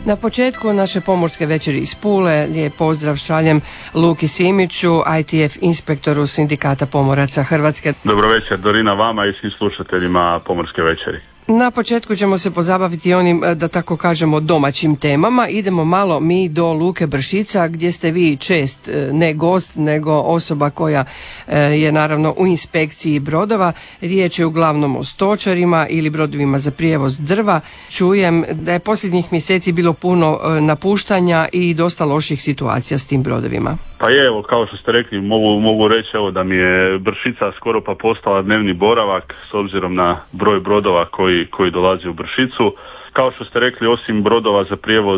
Na početku naše pomorske večeri iz Pule lijep pozdrav šaljem Luki Simiću, ITF inspektoru Sindikata pomoraca Hrvatske. Dobro večer Dorina vama i svim slušateljima pomorske večeri. Na početku ćemo se pozabaviti onim, da tako kažemo, domaćim temama. Idemo malo mi do Luke Bršica, gdje ste vi čest, ne gost, nego osoba koja je naravno u inspekciji brodova. Riječ je uglavnom o stočarima ili brodovima za prijevoz drva. Čujem da je posljednjih mjeseci bilo puno napuštanja i dosta loših situacija s tim brodovima. Pa je, evo, kao što ste rekli, mogu reći evo, da mi je Bršica skoro pa postala dnevni boravak s obzirom na broj brodova koji dolazi u Bršicu. Kao što ste rekli, osim brodova za prijevoz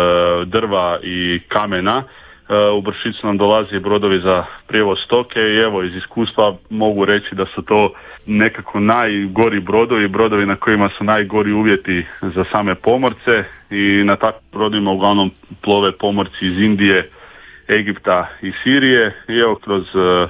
drva i kamena, u Bršicu nam dolazi brodovi za prijevoz stoke i evo, iz iskustva mogu reći da su to nekako najgori brodovi na kojima su najgori uvjeti za same pomorce i na takvim brodima uglavnom plove pomorci iz Indije, Egipta i Sirije i evo kroz 6.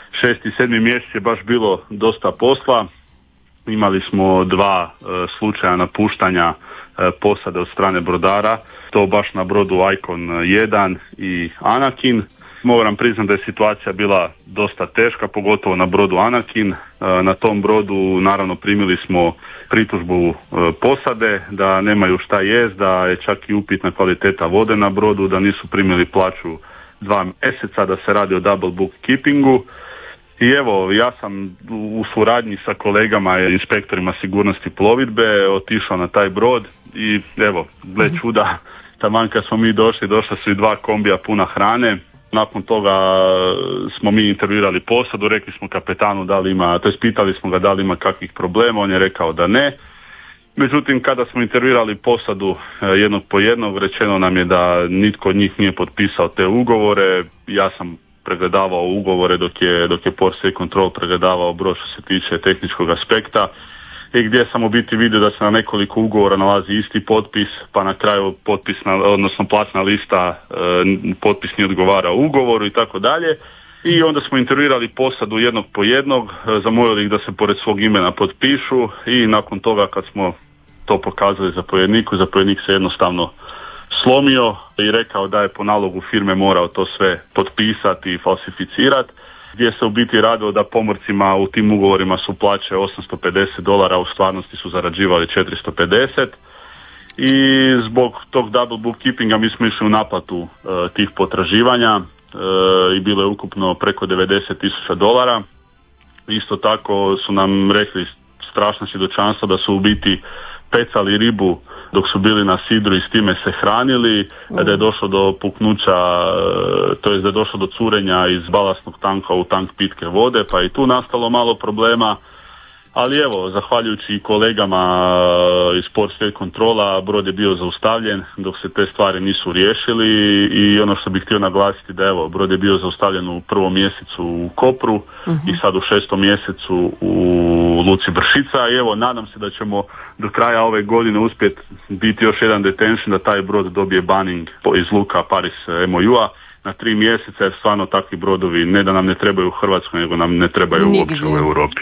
i 7. mjesec je baš bilo dosta posla. Imali smo 2 slučaja napuštanja posade od strane brodara, to baš na brodu Icon 1 i Anakin. Moram priznati da je situacija bila dosta teška, pogotovo na brodu Anakin. Na tom brodu naravno primili smo pritužbu posade da nemaju šta jest, da je čak i upitna kvaliteta vode na brodu, da nisu primili plaću 2 mjeseca, da se radi o double bookkeepingu. I evo, ja sam u suradnji sa kolegama i inspektorima sigurnosti plovidbe otišao na taj brod i evo, gle čuda, taman kad smo mi došla su i 2 kombija puna hrane. Nakon toga smo mi intervjuirali posadu, rekli smo kapetanu da li ima, to jest pitali smo ga da li ima kakvih problema, on je rekao da ne. Međutim, kada smo intervjuirali posadu jednog po jednog, rečeno nam je da nitko od njih nije potpisao te ugovore. Ja sam pregledavao ugovore dok je Port State Control pregledavao brod što se tiče tehničkog aspekta i gdje sam u biti vidio da se na nekoliko ugovora nalazi isti potpis, pa na kraju odnosno platna lista potpis nije odgovara ugovoru i tako dalje. I onda smo intervjuirali posadu jednog po jednog, zamolili ih da se pored svog imena potpišu i nakon toga kad smo to pokazali zapovjednik se jednostavno slomio i rekao da je po nalogu firme morao to sve potpisati i falsificirati, gdje se u biti radilo da pomorcima u tim ugovorima su plaće $850, a u stvarnosti su zarađivali 450 i zbog tog double bookkeepinga mi smo išli u naplatu tih potraživanja i bilo je ukupno preko $90,000. Isto tako su nam rekli strašna svjedočanstva da su u biti pecali ribu dok su bili na sidru i s time se hranili, da je došlo do puknuća, to jest da je došlo do curenja iz balastnog tanka u tank pitke vode, pa je tu nastalo malo problema. Ali evo, zahvaljujući kolegama iz Port State Controla, brod je bio zaustavljen dok se te stvari nisu riješili i ono što bih htio naglasiti da evo, brod je bio zaustavljen u 1. mjesecu u Kopru i sad u 6. mjesecu u Luci Bršica i evo, nadam se da ćemo do kraja ove godine uspjeti biti još jedan detention da taj brod dobije banning iz luka Paris MOU-a na 3 mjeseca jer stvarno takvi brodovi ne da nam ne trebaju u Hrvatskoj nego nam ne trebaju uopće u Europi.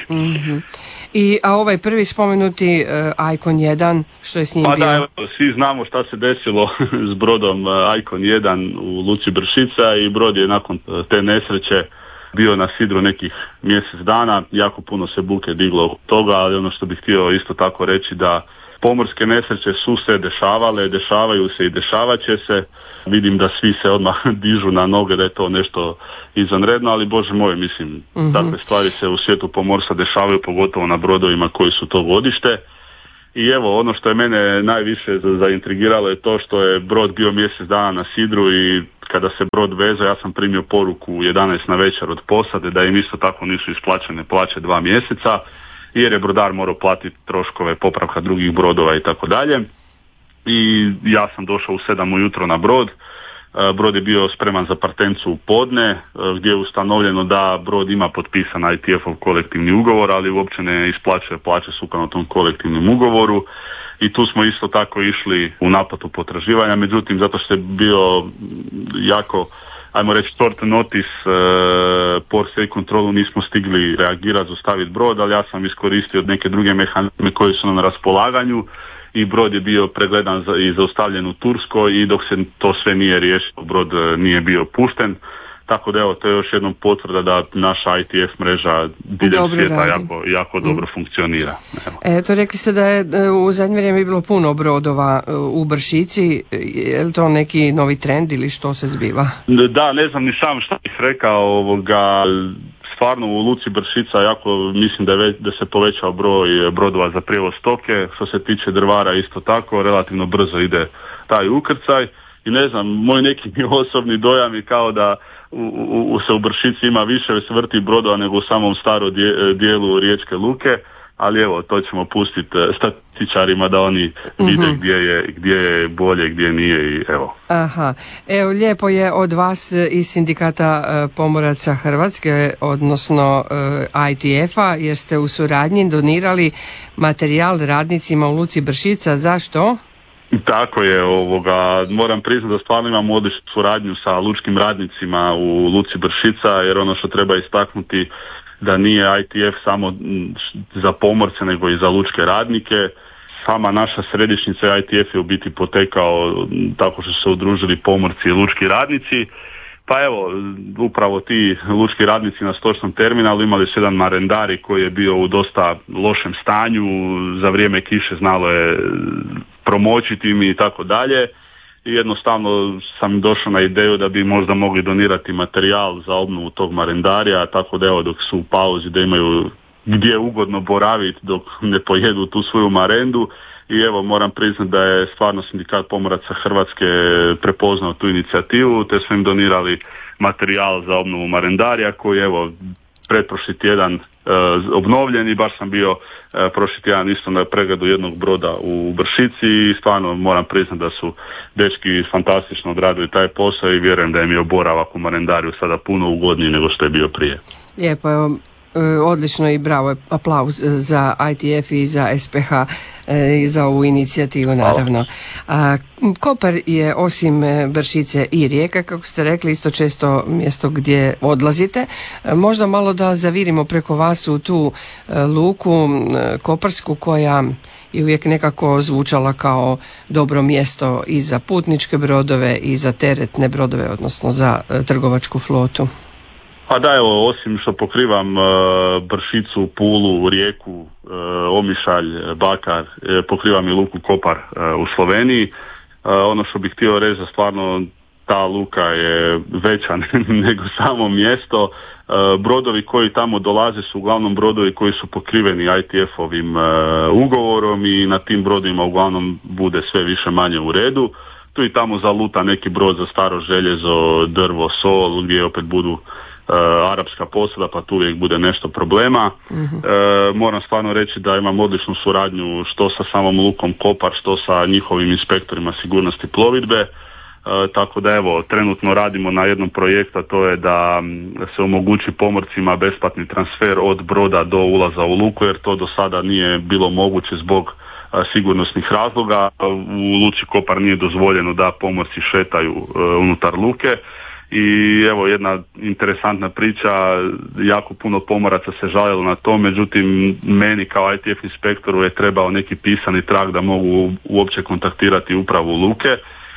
A ovaj prvi spomenuti Icon 1, što je s njim bio? Da, svi znamo šta se desilo s brodom Icon 1 u Luci Bršica i brod je nakon te nesreće bio na sidru nekih mjesec dana, jako puno se buke diglo od toga, ali ono što bih htio isto tako reći da pomorske nesreće su se dešavale, dešavaju se i dešavat će se. Vidim da svi se odmah dižu na noge da je to nešto izvanredno, ali Bože moj, mislim, takve stvari se u svijetu pomorstva dešavaju, pogotovo na brodovima koji su to godište. I evo, ono što je mene najviše zaintrigiralo je to što je brod bio mjesec dana na sidru i kada se brod vezao, ja sam primio poruku u 11 na večer od posade da im isto tako nisu isplaćene plaće 2 mjeseca, jer je brodar morao platiti troškove popravka drugih brodova i tako dalje. I ja sam došao u 7 ujutro na brod. Brod je bio spreman za partencu u podne, gdje je ustanovljeno da brod ima potpisan ITF-ov kolektivni ugovor, ali uopće ne isplaćuje plaće sukladno tom kolektivnom ugovoru. I tu smo isto tako išli u naplatu potraživanja, međutim zato što je bio jako, ajmo reći, short notice, Port State Controlu nismo stigli reagirati, zaustaviti brod, ali ja sam iskoristio neke druge mehanizme koji su nam na raspolaganju i brod je bio pregledan i zaustavljen u Turskoj i dok se to sve nije riješilo, brod nije bio pušten. Tako da evo, to je još jednom potvrda da naša ITF mreža diljem svijeta jako dobro funkcionira. Eto, rekli ste da je u zadnje vrijeme bilo puno brodova u Bršici. Je li to neki novi trend ili što se zbiva? Da, ne znam ni sam šta bih rekao. Stvarno u luci Bršica mislim da se povećao broj brodova za prijevoz stoke. Što se tiče drvara isto tako, relativno brzo ide taj ukrcaj. I ne znam, moj neki osobni dojam je kao da se u Bršici ima više vrti brodova nego u samom starom dijelu riječke luke, ali evo, to ćemo pustiti statističarima da oni vide gdje je bolje, gdje nije i evo. Aha, evo, lijepo je od vas iz Sindikata pomoraca Hrvatske, odnosno ITF-a, jer ste u suradnji donirali materijal radnicima u luci Bršica. Zašto? Tako je, moram priznati da stvarno imamo odličnu suradnju sa lučkim radnicima u luci Bršica, jer ono što treba istaknuti da nije ITF samo za pomorce nego i za lučke radnike. Sama naša središnjica ITF je u biti potekao tako što su se udružili pomorci i lučki radnici. Pa evo, upravo ti lučki radnici na stočnom terminalu imali su jedan marendari koji je bio u dosta lošem stanju, za vrijeme kiše znalo je promočiti mi i tako dalje. I jednostavno sam došao na ideju da bi možda mogli donirati materijal za obnovu tog marendarija, tako da evo, dok su u pauzi da imaju gdje ugodno boraviti dok ne pojedu tu svoju marendu. I evo, moram priznati da je stvarno Sindikat pomoraca Hrvatske prepoznao tu inicijativu, te smo im donirali materijal za obnovu marendarija koji je evo pretprošli tjedan obnovljen i baš sam bio prošli tjedan isto na pregledu jednog broda u Bršici i stvarno moram priznati da su dečki fantastično odradili taj posao i vjerujem da im je boravak u marendariju sada puno ugodniji nego što je bio prije. Lijepo, evo, odlično i bravo, aplauz za ITF i za SPH i za ovu inicijativu naravno. Kopar je osim Bršice i Rijeka, kako ste rekli, isto često mjesto gdje odlazite. Možda malo da zavirimo preko vas u tu luku koparsku koja je uvijek nekako zvučala kao dobro mjesto i za putničke brodove i za teretne brodove, odnosno za trgovačku flotu. Pa da, evo, osim što pokrivam Bršicu, Pulu, Rijeku, Omišalj, Bakar, pokrivam i luku Kopar u Sloveniji. Ono što bih htio reći da stvarno ta luka je veća nego samo mjesto. Brodovi koji tamo dolaze su uglavnom brodovi koji su pokriveni ITF-ovim ugovorom i na tim brodovima uglavnom bude sve više manje u redu. Tu i tamo zaluta neki brod za staro željezo, drvo, sol, gdje opet budu arapska posada, pa tu uvijek bude nešto problema. Moram stvarno reći da imam odličnu suradnju što sa samom lukom Kopar, što sa njihovim inspektorima sigurnosti plovidbe. Tako da evo, trenutno radimo na jednom projektu, a to je da se omogući pomorcima besplatni transfer od broda do ulaza u luku, jer to do sada nije bilo moguće zbog sigurnosnih razloga. U luci Kopar nije dozvoljeno da pomorci šetaju unutar luke. I evo, jedna interesantna priča, jako puno pomoraca se žalilo na to, međutim meni kao ITF inspektoru je trebao neki pisani trag da mogu uopće kontaktirati upravu luke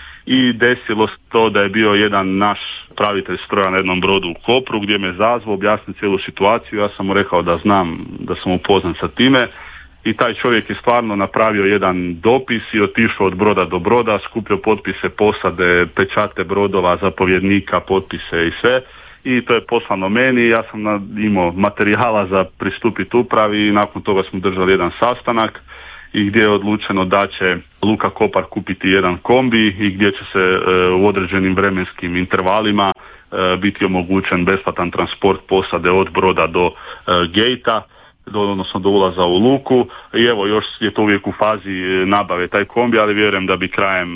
i desilo se to da je bio jedan naš pravitelj stroja na jednom brodu u Kopru gdje me zazvao, objasnio cijelu situaciju, ja sam mu rekao da znam, da sam upoznat sa time. I taj čovjek je stvarno napravio jedan dopis i otišao od broda do broda, skupio potpise posade, pečate brodova, zapovjednika, potpise i sve. I to je poslano meni, ja sam imao materijala za pristupiti upravi i nakon toga smo držali jedan sastanak i gdje je odlučeno da će luka Kopar kupiti jedan kombi i gdje će se u određenim vremenskim intervalima biti omogućen besplatan transport posade od broda do gejta, odnosno do ulaza u luku. I evo, još je to uvijek u fazi nabave taj kombi, ali vjerujem da bi krajem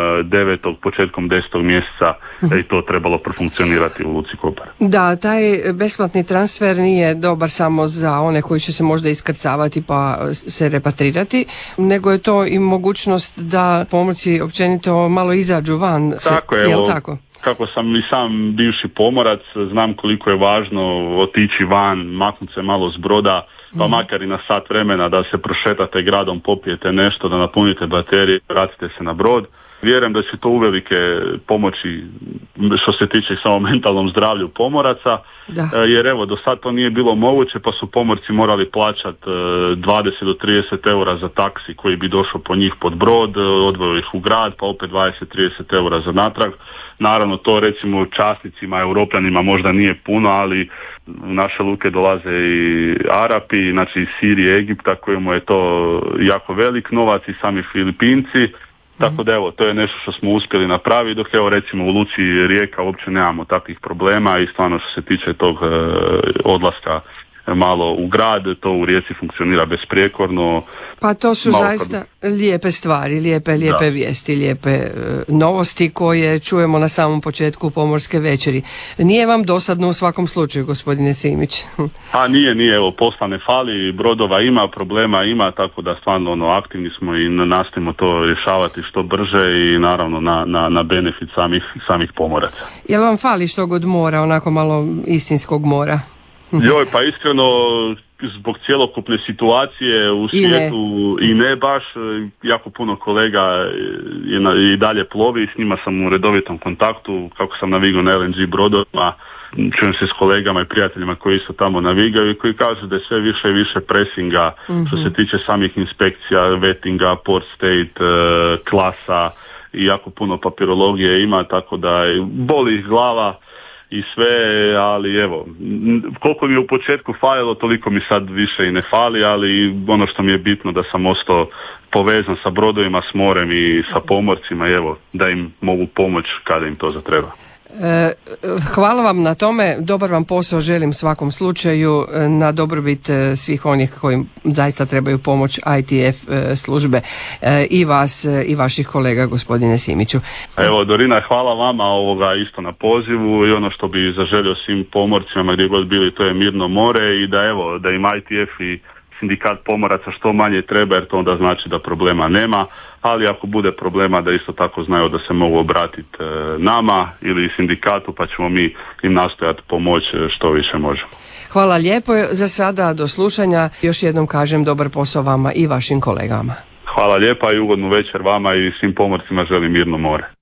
9. početkom 10. mjeseca i to trebalo profunkcionirati u luci Kopar. Da, taj besplatni transfer nije dobar samo za one koji će se možda iskrcavati pa se repatrirati, nego je to i mogućnost da pomorci općenito malo izađu van. Tako je, jel tako? Kako sam i sam bivši pomorac, znam koliko je važno otići van, maknuti se malo s broda, pa makar i na sat vremena da se prošetate gradom, popijete nešto, da napunite baterije, vratite se na brod. Vjerujem da će to uvelike pomoći što se tiče samo mentalnom zdravlju pomoraca, jer evo do sad to nije bilo moguće, pa su pomorci morali plaćati 20 do 30 eura za taksi koji bi došao po njih pod brod, odveo ih u grad, pa opet 20-30 eura za natrag. Naravno to recimo časnicima, Europljanima možda nije puno, ali u naše luke dolaze i Arapi, znači iz Sirije, Egipta, kojemu je to jako velik novac, i sami Filipinci. Tako da evo, to je nešto što smo uspjeli napraviti, dok evo recimo u luci Rijeka uopće nemamo takvih problema, i stvarno što se tiče tog odlaska malo u grad, to u Rijeci funkcionira besprijekorno. Pa to su zaista lijepe stvari, lijepe vijesti, lijepe novosti koje čujemo na samom početku Pomorske večeri. Nije vam dosadno u svakom slučaju, gospodine Simić? A nije, evo, posla ne fali, brodova ima, problema ima, tako da stvarno aktivni smo i nastojimo to rješavati što brže i naravno na benefit samih pomoraca. Jel vam fali što god mora, onako malo istinskog mora? Joj, pa iskreno, zbog cjelokupne situacije u svijetu i ne baš, jako puno kolega i dalje plovi, s njima sam u redovitom kontaktu, kako sam navigao na LNG brodovima, čujem se s kolegama i prijateljima koji isto tamo navigaju i koji kažu da je sve više i više presinga što se tiče samih inspekcija, vettinga, port state, klasa i jako puno papirologije ima, tako da boli ih glava i sve, ali evo, koliko mi je u početku falilo, toliko mi sad više i ne fali, ali ono što mi je bitno da sam ostao povezan sa brodovima, s morem i sa pomorcima, evo, da im mogu pomoći kada im to zatreba. Hvala vam na tome, dobar vam posao želim svakom slučaju, na dobrobit svih onih koji zaista trebaju pomoć ITF službe, i vas i vaših kolega, gospodine Simiću. Evo Dorina, hvala vama isto na pozivu, i ono što bi zaželio svim pomorcima gdje god bili, to je mirno more, i da im ITF i sindikat pomoraca što manje treba, jer to onda znači da problema nema, ali ako bude problema da isto tako znaju da se mogu obratiti nama ili sindikatu, pa ćemo mi im nastojati pomoći što više možemo. Hvala lijepo, za sada do slušanja, još jednom kažem dobar posao vama i vašim kolegama. Hvala lijepa i ugodnu večer vama i svim pomorcima želim mirno more.